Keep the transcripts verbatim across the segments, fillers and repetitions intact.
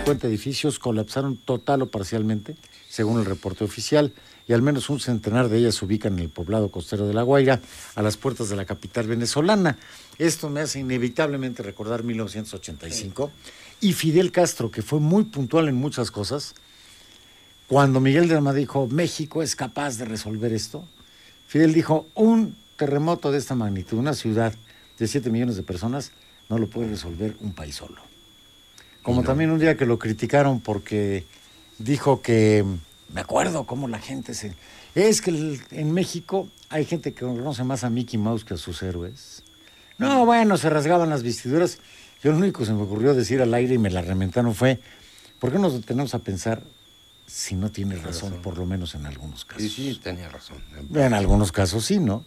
cincuenta edificios colapsaron total o parcialmente, según el reporte oficial, y al menos un centenar de ellas se ubican en el poblado costero de La Guaira, a las puertas de la capital venezolana. Esto me hace inevitablemente recordar mil novecientos ochenta y cinco y Fidel Castro, que fue muy puntual en muchas cosas. Cuando Miguel de la Madrid dijo, México es capaz de resolver esto, Fidel dijo, un terremoto de esta magnitud, una ciudad de siete millones de personas, no lo puede resolver un país solo. Como no. También un día que lo criticaron porque dijo que, me acuerdo cómo la gente se... Es que el, en México hay gente que conoce más a Mickey Mouse que a sus héroes. No, bueno, se rasgaban las vestiduras. Yo lo único que se me ocurrió decir al aire y me la rementaron fue, ¿por qué nos detenemos a pensar si no tiene razón, razón, por lo menos en algunos casos? Sí, sí, tenía razón. En algunos casos sí, ¿no?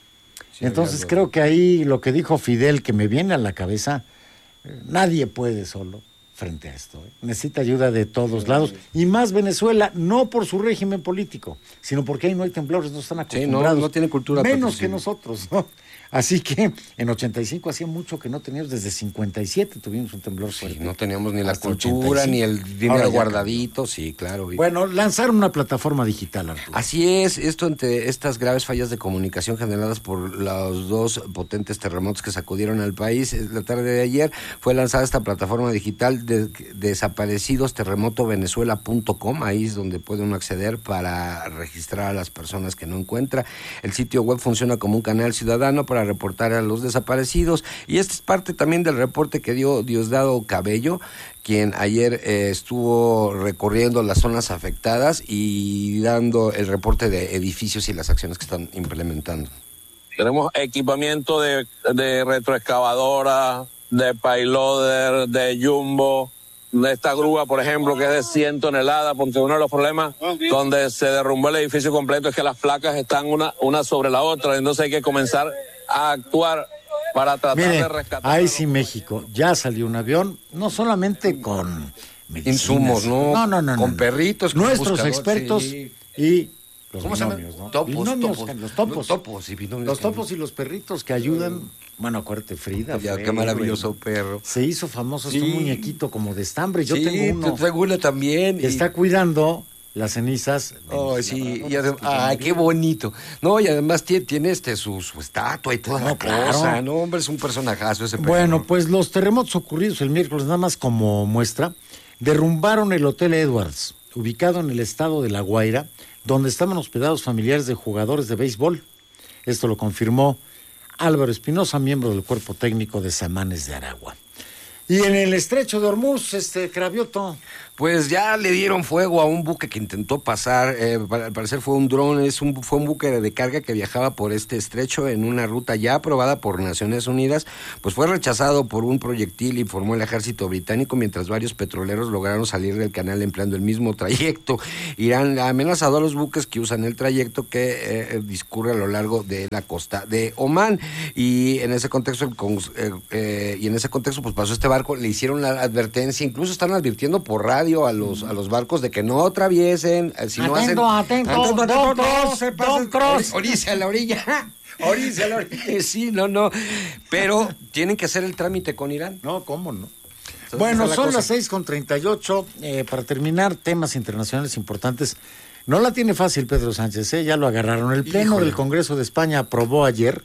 Sí, entonces creo que ahí lo que dijo Fidel, que me viene a la cabeza, eh, nadie puede solo frente a esto. ¿eh? Necesita ayuda de todos sí. lados. Y más Venezuela, no por su régimen político, sino porque ahí no hay temblores, no están acostumbrados. Sí, no, no tiene cultura. Menos que nosotros, ¿no? Así que en ochenta y cinco hacía mucho que no teníamos, desde cincuenta y siete tuvimos un temblor fuerte. Sí, no teníamos ni la cultura, ni el dinero guardadito, sí, claro. Bueno, lanzaron una plataforma digital, Arturo. Así es, esto entre estas graves fallas de comunicación generadas por los dos potentes terremotos que sacudieron al país, la tarde de ayer fue lanzada esta plataforma digital de, de desaparecidos terremoto venezuela punto com, ahí es donde puede uno acceder para registrar a las personas que no encuentra. El sitio web funciona como un canal ciudadano para reportar a los desaparecidos, y esta es parte también del reporte que dio Diosdado Cabello, quien ayer eh, estuvo recorriendo las zonas afectadas y dando el reporte de edificios y las acciones que están implementando. Tenemos equipamiento de, de retroexcavadora, de payloader, de jumbo, de esta grúa, por ejemplo, que es de cien toneladas, porque uno de los problemas donde se derrumbó el edificio completo es que las placas están una, una sobre la otra, entonces hay que comenzar a actuar para tratar Mire, de rescatar. Ahí sí, México, ya salió un avión, no solamente con medicinas, insumos, ¿no? No, no, no. Con no, perritos, con nuestros expertos sí. y los ¿Cómo binomios, se llama? ¿no? Topos, binomios, topos. Los topos. Los topos y binomios. Los topos y los perritos que ayudan. Bueno, acuérdate, Frida. Ya, fue, qué maravilloso güey. perro. Se hizo famoso, sí. es un muñequito como de estambre. Yo sí, tengo uno. Tú traigo uno también. Que y... está cuidando las cenizas. Oh, sí, y además, ay, qué bonito. No, y además tiene, tiene este su, su estatua y toda no, la claro. cosa. No, hombre, es un personajazo ese perro. Bueno, pues los terremotos ocurridos el miércoles, nada más como muestra, derrumbaron el Hotel Edwards, ubicado en el estado de La Guaira, donde estaban hospedados familiares de jugadores de béisbol. Esto lo confirmó Álvaro Espinosa, miembro del cuerpo técnico de Samanes de Aragua. Y en el estrecho de Hormuz, este Cravioto. Pues ya le dieron fuego a un buque que intentó pasar, eh, al parecer fue un dron, es un, fue un buque de carga que viajaba por este estrecho en una ruta ya aprobada por Naciones Unidas, pues fue rechazado por un proyectil, informó el ejército británico, mientras varios petroleros lograron salir del canal empleando el mismo trayecto. Irán ha amenazado a los buques que usan el trayecto que eh, discurre a lo largo de la costa de Omán, y en ese contexto, eh, eh, y en ese contexto pues pasó este barco, le hicieron la advertencia, incluso están advirtiendo por radio a los a los barcos de que no atraviesen, si no atento, hacen atento, atento, don't cross, no, don't cross, orilla a la orilla, orilla a la orilla, sí, no, no, pero tienen que hacer el trámite con Irán. No, ¿cómo no? Entonces, bueno, son cosa. Las seis con treinta y ocho, eh, para terminar, temas internacionales importantes. No la tiene fácil Pedro Sánchez, ¿eh? Ya lo agarraron. El Pleno Híjole. del Congreso de España aprobó ayer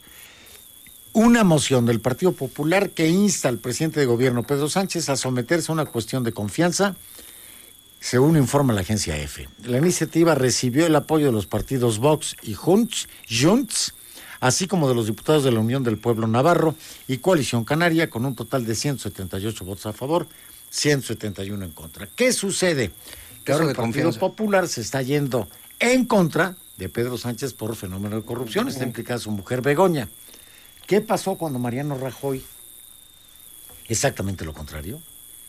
una moción del Partido Popular que insta al presidente de gobierno, Pedro Sánchez, a someterse a una cuestión de confianza, según informa la agencia EFE. La iniciativa recibió el apoyo de los partidos Vox y Junts, Junts, así como de los diputados de la Unión del Pueblo Navarro y Coalición Canaria, con un total de ciento setenta y ocho votos a favor, ciento setenta y uno en contra. ¿Qué sucede? Que ahora el Partido confianza. Popular se está yendo en contra de Pedro Sánchez por fenómeno de corrupción. Uh-huh. Está implicada su mujer Begoña. ¿Qué pasó cuando Mariano Rajoy? Exactamente lo contrario.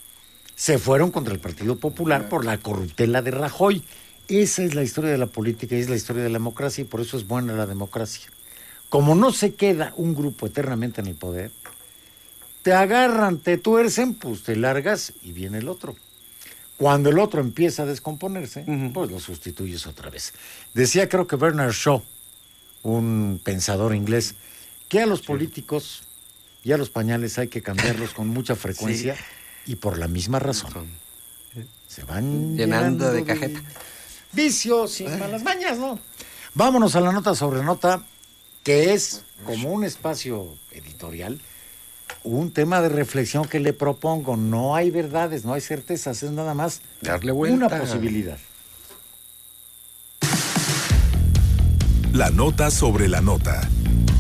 Se fueron contra el Partido Popular por la corruptela de Rajoy. Esa es la historia de la política y es la historia de la democracia, y por eso es buena la democracia. Como no se queda un grupo eternamente en el poder, te agarran, te tuercen, pues te largas y viene el otro. Cuando el otro empieza a descomponerse, uh-huh. pues lo sustituyes otra vez. Decía, creo que Bernard Shaw, un pensador inglés, que a los sí. políticos y a los pañales hay que cambiarlos con mucha frecuencia sí. y por la misma razón. Se van llenando, llenando de cajeta. Vicios y malas mañas, ¿no? Vámonos a la nota sobre nota, que es como un espacio editorial, un tema de reflexión que le propongo. No hay verdades, no hay certezas, es nada más darle vuelta. Una posibilidad. La nota sobre la nota.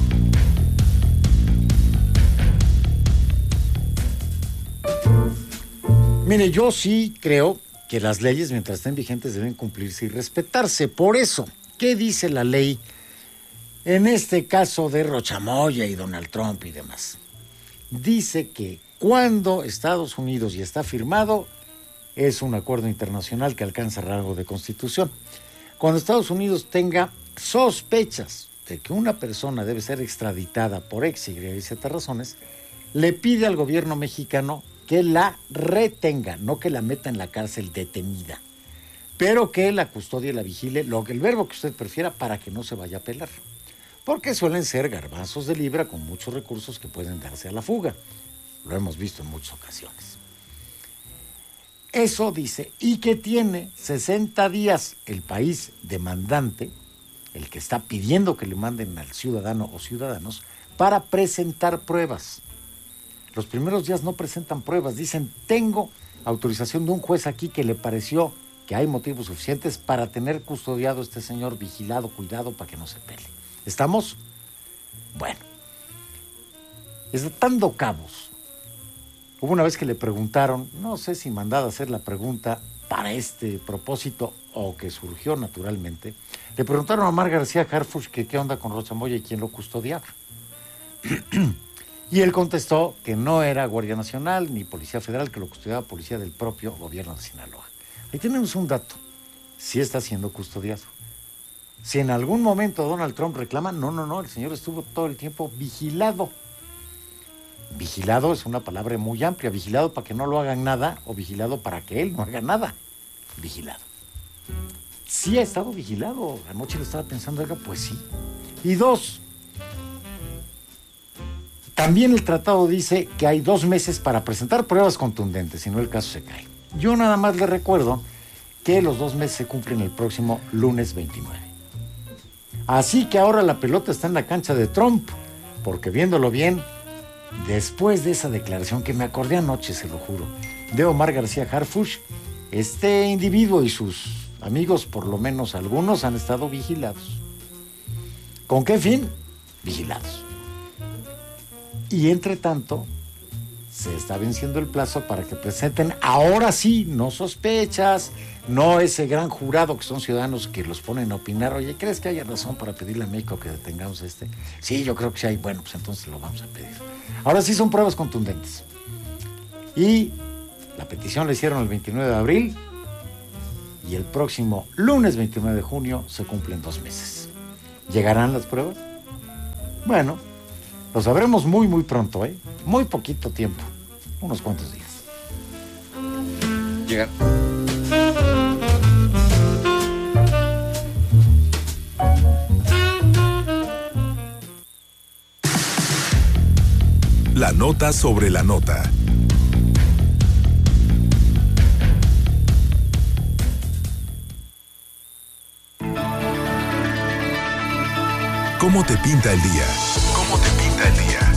Mire, yo sí creo que las leyes, mientras estén vigentes, deben cumplirse y respetarse. Por eso, ¿qué dice la ley en este caso de Rochamoya y Donald Trump y demás? Dice que cuando Estados Unidos ya está firmado, es un acuerdo internacional que alcanza rango de constitución. Cuando Estados Unidos tenga sospechas de que una persona debe ser extraditada por X, Y y Z razones, le pide al gobierno mexicano que la retenga, no que la meta en la cárcel detenida, pero que la custodie, la vigile, lo que el verbo que usted prefiera, para que no se vaya a pelar. Porque suelen ser garbanzos de libra con muchos recursos que pueden darse a la fuga. Lo hemos visto en muchas ocasiones. Eso dice, y que tiene sesenta días el país demandante, el que está pidiendo que le manden al ciudadano o ciudadanos, para presentar pruebas. Los primeros días no presentan pruebas, dicen, tengo autorización de un juez aquí que le pareció que hay motivos suficientes para tener custodiado a este señor, vigilado, cuidado, para que no se pele. ¿Estamos? Bueno, estando cabos, hubo una vez que le preguntaron, no sé si mandada a hacer la pregunta para este propósito o que surgió naturalmente, le preguntaron a Omar García Harfuch que qué onda con Rochamoya y quién lo custodiaba. Y él contestó que no era Guardia Nacional ni Policía Federal, que lo custodiaba policía del propio gobierno de Sinaloa. Ahí tenemos un dato, sí está siendo custodiado. Si en algún momento Donald Trump reclama, no, no, no, el señor estuvo todo el tiempo vigilado. Vigilado es una palabra muy amplia, vigilado para que no lo hagan nada o vigilado para que él no haga nada. Vigilado. Sí ha estado vigilado, anoche lo estaba pensando, oiga, pues sí. Y dos, también el tratado dice que hay dos meses para presentar pruebas contundentes, si no el caso se cae. Yo nada más le recuerdo que los dos meses se cumplen el próximo lunes veintinueve. Así que ahora la pelota está en la cancha de Trump, porque viéndolo bien, después de esa declaración que me acordé anoche, se lo juro, de Omar García Harfuch, este individuo y sus amigos, por lo menos algunos, han estado vigilados. ¿Con qué fin? Vigilados. Y entre tanto, se está venciendo el plazo para que presenten, ahora sí, no sospechas, no ese gran jurado que son ciudadanos que los ponen a opinar. Oye, ¿crees que haya razón para pedirle a México que detengamos este? Sí, yo creo que sí hay. Bueno, pues entonces lo vamos a pedir. Ahora sí son pruebas contundentes. Y la petición la hicieron el veintinueve de abril y el próximo lunes veintinueve de junio se cumplen dos meses. ¿Llegarán las pruebas? Bueno, lo sabremos muy, muy pronto, ¿eh? Muy poquito tiempo, unos cuantos días. Llegar. La nota sobre la nota. ¿Cómo te pinta el día? ¿Cómo te pinta el día?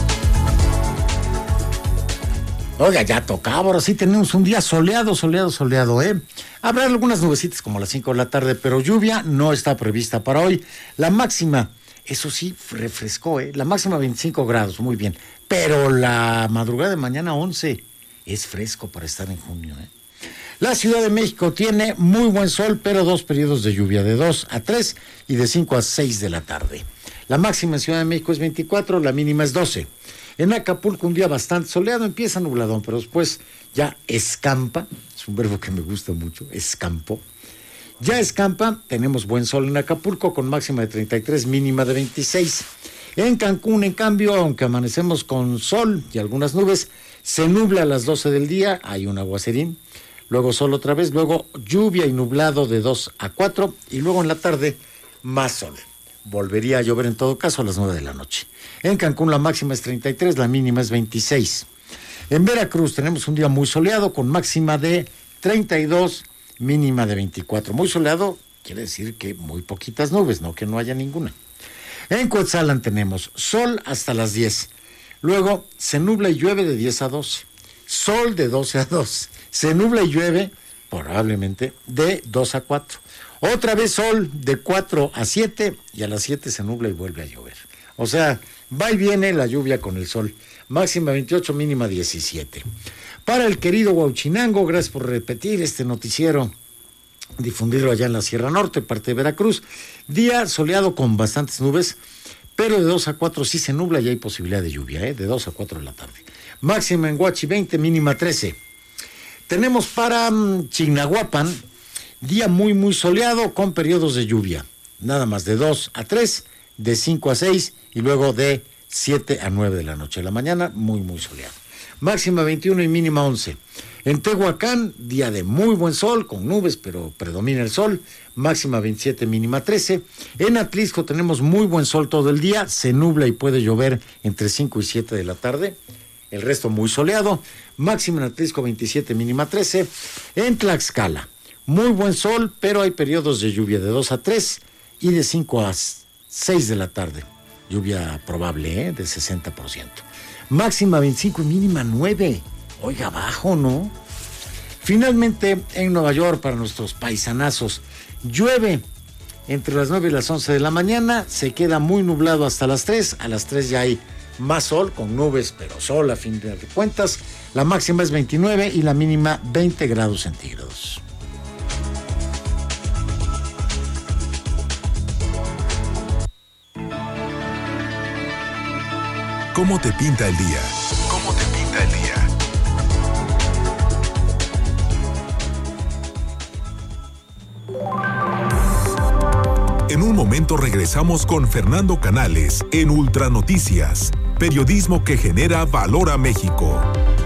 Oiga, ya tocaba, ahora sí tenemos un día soleado, soleado, soleado, ¿eh? Habrá algunas nubecitas como a las cinco de la tarde, pero lluvia no está prevista para hoy. La máxima, eso sí, refrescó, ¿eh? La máxima veinticinco grados, muy bien. Pero la madrugada de mañana once, es fresco para estar en junio, ¿eh? La Ciudad de México tiene muy buen sol, pero dos periodos de lluvia, de dos a tres y de cinco a seis de la tarde. La máxima en Ciudad de México es veinticuatro, la mínima es doce. En Acapulco un día bastante soleado, empieza nubladón, pero después ya escampa, es un verbo que me gusta mucho, escampó. Ya escampa, tenemos buen sol en Acapulco con máxima de treinta y tres, mínima de veintiséis. En Cancún, en cambio, aunque amanecemos con sol y algunas nubes, se nubla a las doce del día, hay un aguacerín, luego sol otra vez, luego lluvia y nublado de dos a cuatro y luego en la tarde más sol. Volvería a llover en todo caso a las nueve de la noche. En Cancún la máxima es treinta y tres, la mínima es veintiséis. En Veracruz tenemos un día muy soleado con máxima de treinta y dos, mínima de veinticuatro. Muy soleado quiere decir que muy poquitas nubes, no que no haya ninguna. En Cuetzalan tenemos sol hasta las diez. Luego se nubla y llueve de diez a doce. Sol de doce a doce. Se nubla y llueve, probablemente, de dos a cuatro. Otra vez sol de cuatro a siete y a las siete se nubla y vuelve a llover. O sea, va y viene la lluvia con el sol. Máxima veintiocho, mínima diecisiete. Para el querido Huauchinango, gracias por repetir este noticiero, difundirlo allá en la Sierra Norte, parte de Veracruz. Día soleado con bastantes nubes, pero de dos a cuatro sí se nubla y hay posibilidad de lluvia, ¿eh? De dos a cuatro de la tarde. Máxima en Huachi veinte, mínima trece. Tenemos para um, Chignahuapan, día muy muy soleado con periodos de lluvia. Nada más de dos a tres, de cinco a seis y luego de siete a nueve de la noche. De la mañana, muy muy soleado. Máxima veintiuno y mínima once. En Tehuacán, día de muy buen sol, con nubes, pero predomina el sol. Máxima veintisiete, mínima trece. En Atlisco tenemos muy buen sol todo el día. Se nubla y puede llover entre cinco y siete de la tarde. El resto muy soleado. Máxima en Atlisco veintisiete, mínima trece. En Tlaxcala, muy buen sol, pero hay periodos de lluvia de dos a tres y de cinco a seis de la tarde. Lluvia probable, ¿eh? De sesenta por ciento. Máxima veinticinco y mínima nueve. Oiga, bajo, ¿no? Finalmente, en Nueva York, para nuestros paisanazos, llueve entre las nueve y las once de la mañana, se queda muy nublado hasta las tres, a las tres ya hay más sol, con nubes, pero sol a fin de cuentas. La máxima es veintinueve y la mínima veinte grados centígrados. ¿Cómo te pinta el día? ¿Cómo te pinta el día? En un momento regresamos con Fernando Canales en Ultra Noticias, periodismo que genera valor a México.